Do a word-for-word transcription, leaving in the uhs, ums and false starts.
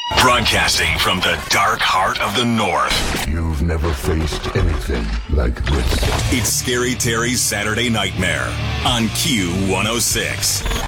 Broadcasting from the dark heart of the North. You've never faced anything like this. It's Scary Terry's Saturday Nightmare on Q one oh six.